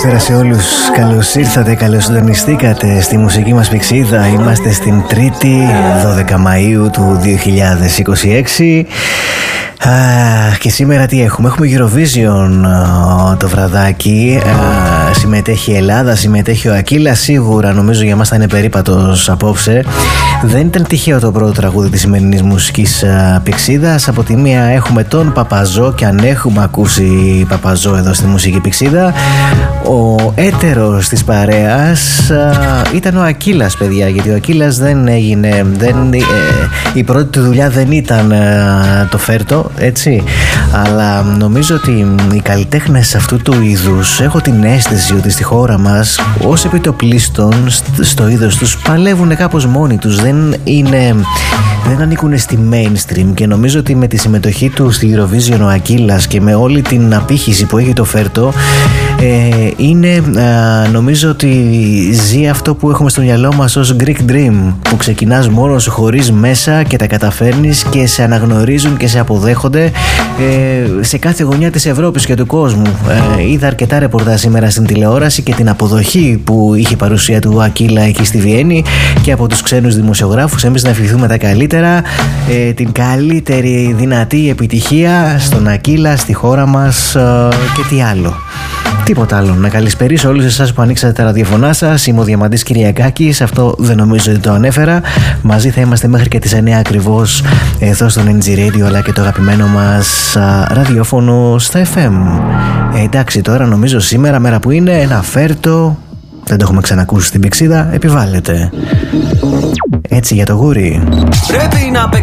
Καλησπέρα σε όλους. Καλώς ήρθατε, καλώς συντονιστήκατε στη μουσική μας πηξίδα. Είμαστε στην Τρίτη, 12 Μαΐου του 2026. Και σήμερα τι έχουμε? Έχουμε Eurovision το βραδάκι. Συμμετέχει η Ελλάδα, συμμετέχει ο Ακύλας. Σίγουρα νομίζω για μας θα είναι περίπατος απόψε. Δεν ήταν τυχαίο το πρώτο τραγούδι της σημερινής μουσικής πηξίδας. Από τη μία έχουμε τον Παπαζό, και αν έχουμε ακούσει Παπαζό εδώ στη μουσική πηξίδα, ο έτερος της παρέας ήταν ο Ακύλας, παιδιά. Γιατί ο Ακύλας δεν έγινε, η πρώτη του δουλειά δεν ήταν το φέρτο, έτσι. Αλλά νομίζω ότι οι καλλιτέχνες αυτού του είδους, έχω την αίσθηση ότι στη χώρα μας ως επιτοπλίστων στο είδος τους παλεύουν κάπως μόνοι τους. Δεν ανήκουν στη mainstream, και νομίζω ότι με τη συμμετοχή του στη Eurovision ο Ακύλας και με όλη την απήχηση που έχει το φέρτο, νομίζω ότι ζει αυτό που έχουμε στο μυαλό μας ως Greek Dream, που ξεκινάς μόνος σου χωρίς μέσα και τα καταφέρνεις και σε αναγνωρίζουν και σε αποδέχονται σε κάθε γωνιά της Ευρώπης και του κόσμου. Είδα αρκετά ρεπορτάζ σήμερα στην τηλεόραση και την αποδοχή που είχε η παρουσία του Ακύλα εκεί στη Βιέννη και από τους ξένους δημοσιογράφους. Εμείς να ευχηθούμε τα καλύτερα, την καλύτερη δυνατή επιτυχία στον Ακύλα, στη χώρα μας, και τι άλλο. Τίποτα άλλο. Να καλησπερίσω όλους εσάς που ανοίξατε τα ραδιοφωνά σας. Είμαι ο Διαμαντής Κυριακάκης. Αυτό δεν νομίζω ότι το ανέφερα. Μαζί θα είμαστε μέχρι και τις 9 ακριβώς εδώ στον NG Radio, αλλά και το αγαπημένο μας ραδιόφωνο στα FM. Εντάξει, τώρα νομίζω σήμερα, μέρα που είναι, ένα φέρτο, δεν το έχουμε ξανακούσει στην πηξίδα, επιβάλλεται. Έτσι για το γούρι. Πρέπει να παίξω